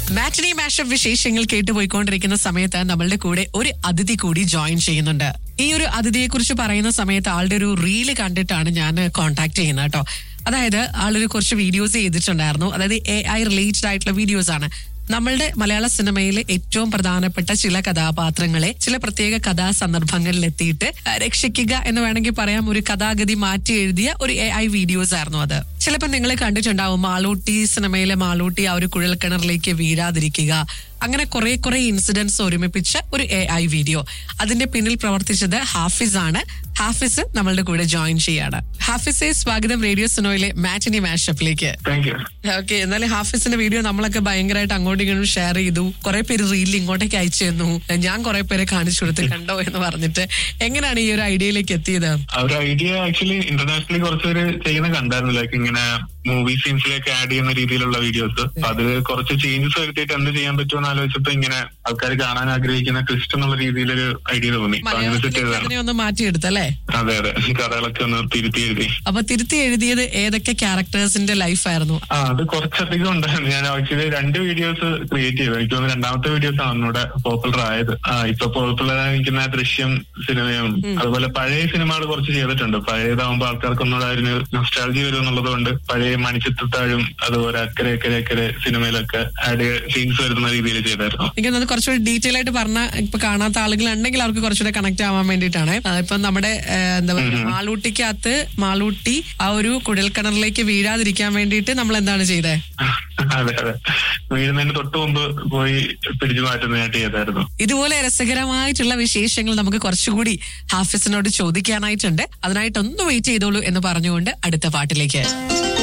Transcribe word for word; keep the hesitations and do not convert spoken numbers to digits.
മാറ്റിനി mashup വിശേഷങ്ങൾ കേട്ടുപോയിക്കൊണ്ടിരിക്കുന്ന സമയത്ത് നമ്മളുടെ കൂടെ ഒരു അതിഥി കൂടി ജോയിൻ ചെയ്യുന്നുണ്ട്. ഈ ഒരു അതിഥിയെ കുറിച്ച് പറയുന്ന സമയത്ത് ആളുടെ ഒരു റീല് കണ്ടിട്ടാണ് ഞാൻ കോൺടാക്ട് ചെയ്യുന്നത് കേട്ടോ. അതായത് ആളൊരു കുറച്ച് വീഡിയോസ് ചെയ്തിട്ടുണ്ടായിരുന്നു. അതായത് എ ഐ റിലേറ്റഡ് ആയിട്ടുള്ള വീഡിയോസ് ആണ്. നമ്മളുടെ മലയാള സിനിമയിലെ ഏറ്റവും പ്രധാനപ്പെട്ട ചില കഥാപാത്രങ്ങളെ ചില പ്രത്യേക കഥാ സന്ദർഭങ്ങളിൽ എത്തിയിട്ട് രക്ഷിക്കുക എന്ന് വേണമെങ്കിൽ പറയാം, ഒരു കഥാഗതി മാറ്റി എഴുതിയ ഒരു എ ഐ വീഡിയോസ് ആയിരുന്നു അത്. ചിലപ്പോൾ നിങ്ങൾ കണ്ടിട്ടുണ്ടാവും മാളൂട്ടി സിനിമയിലെ മാളൂട്ടി ആ ഒരു കുഴൽക്കിണറിലേക്ക് വീഴാതിരിക്കുക, അങ്ങനെ കുറെ കുറെ ഇൻസിഡൻസ് ഒരുമിപ്പിച്ച ഒരു എ ഐ വീഡിയോ. അതിന്റെ പിന്നിൽ പ്രവർത്തിച്ചത് ഹാഫിസ് ആണ്. ഹാഫിസ് നമ്മളുടെ കൂടെ ജോയിൻ ചെയ്യാണ്. ഹാഫിസെ, സ്വാഗതം റേഡിയോ സുനോയിലെ മാറ്റിനി മാഷപ്പിലേക്ക്. ഓക്കെ, എന്നാലും ഹാഫിസിന്റെ വീഡിയോ നമ്മളൊക്കെ ഭയങ്കരമായിട്ട് അങ്ങോട്ടും ഇങ്ങോട്ടും ഷെയർ ചെയ്തു. കുറെ പേര് റീലിൽ ഇങ്ങോട്ടേക്ക് അയച്ചു തന്നു. ഞാൻ കുറെ പേരെ കാണിച്ചു കൊടുത്ത് കണ്ടോ എന്ന് പറഞ്ഞിട്ട്. എങ്ങനെയാണ് ഈ ഒരു ഐഡിയയിലേക്ക് എത്തിയത്? ഒരു ഐഡിയ ആക്ച്വലി ഇന്റർനാഷണലി കുറച്ചുപേര് ചെയ്യുന്ന കണ്ടായിരുന്നു, ലൈക്ക് ഇങ്ങനെ മൂവി സീൻസിലേക്ക് ആഡ് ചെയ്യുന്ന രീതിയിലുള്ള വീഡിയോസ്. അപ്പൊ അതിൽ കുറച്ച് ചേഞ്ചസ് വരുത്തിയിട്ട് എന്ത് ചെയ്യാൻ പറ്റുമെന്ന് ആലോചിച്ചപ്പോ ഇങ്ങനെ ആൾക്കാർ കാണാൻ ആഗ്രഹിക്കുന്ന ട്വിസ്റ്റ് എന്നുള്ള രീതിയിലൊരു ഐഡിയ തോന്നി. അങ്ങനെ സെറ്റ് ചെയ്തതാണ്. ഒന്ന് മാറ്റിയെടുത്തല്ലേ? അതെ അതെ, കഥകളൊക്കെ ഒന്ന് തിരുത്തി എഴുതി. അപ്പൊ തിരുത്തി എഴുതിയത് ഏതൊക്കെ ക്യാരക്ടേഴ്സിന്റെ ലൈഫായിരുന്നു? ആ അത് കുറച്ചധികം ഉണ്ടായിരുന്നു. ഞാൻ ആക്ച്വലി രണ്ട് വീഡിയോസ് ക്രിയേറ്റ് ചെയ്തു. എനിക്ക് തോന്നുന്നു രണ്ടാമത്തെ വീഡിയോസ് ആണ് ഒന്നുകൂടെ പോപ്പുലർ ആയത്. ആ ഇപ്പൊ പോപ്പുലർ ആയിരിക്കുന്ന ദൃശ്യം സിനിമയും അതുപോലെ പഴയ സിനിമകൾ കുറച്ച് ചെയ്തിട്ടുണ്ട്. പഴയതാവുമ്പോ ആൾക്കാർക്ക് ഒന്നുകൂടെ അതിന് നൊസ്റ്റാൾജി വരും എന്നുള്ളത് കൊണ്ട് പഴയ മണിച്ചിത്രത്താഴും അതുപോലെ അക്കരെ അക്കരെ അക്കരെ സിനിമയിലൊക്കെ ആഡ് സീൻസ് വരുന്ന രീതിയിൽ ചെയ്തായിരുന്നു. എനിക്കത് കുറച്ചുകൂടി ഡീറ്റെയിൽ ആയിട്ട് പറഞ്ഞ ഇപ്പൊ കാണാത്ത ആളുകൾ ഉണ്ടെങ്കിൽ അവർക്ക് കുറച്ചുകൂടെ കണക്ട് ആവാൻ വേണ്ടിയിട്ടാണ്. ഇപ്പൊ നമ്മുടെ എന്താ പറയുക, മാളൂട്ടിക്കകത്ത് മാളൂട്ടി ആ ഒരു കുഴൽക്കിണറിലേക്ക് വീഴാതിരിക്കാൻ വേണ്ടിയിട്ട് നമ്മൾ എന്താണ് ചെയ്തേ? അതെ അതെ, വീഴുന്നതിന് തൊട്ട് മുമ്പ് പോയി പിടിച്ചു മാറ്റുന്നതായിട്ട് ചെയ്തായിരുന്നു. ഇതുപോലെ രസകരമായിട്ടുള്ള വിശേഷങ്ങൾ നമുക്ക് കുറച്ചുകൂടി ഹാഫിസിനോട് ചോദിക്കാനായിട്ടുണ്ട്. അതിനായിട്ട് ഒന്ന് വെയിറ്റ് ചെയ്തോളൂ എന്ന് പറഞ്ഞുകൊണ്ട് അടുത്ത പാട്ടിലേക്ക്.